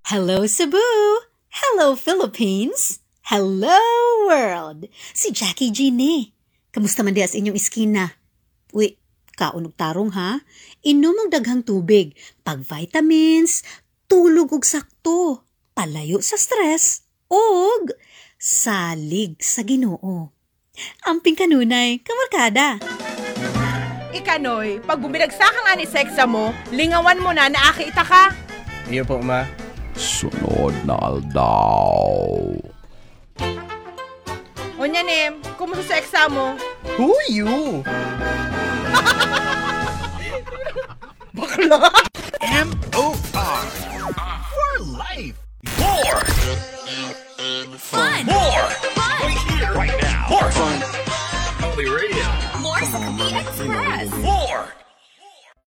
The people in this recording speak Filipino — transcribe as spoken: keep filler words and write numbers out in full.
Hello Cebu! Hello Philippines! Hello world! Si Jackie G ni. Kamusta man dias inyong iskina? Uy, kaunog tarong ha? Inom og daghang tubig, pag vitamins, tulog og sakto, palayo sa stress, og salig sa Ginoo. Amping kanunay, kamarkada. Ikanoy, pag bumilagsakan nga ni seksa mo, lingawan mo na na akita ka. Iyo po, ma. Sunod na aldaw. O nyanim, kumusta sa eksa mo? Who you? Bakla!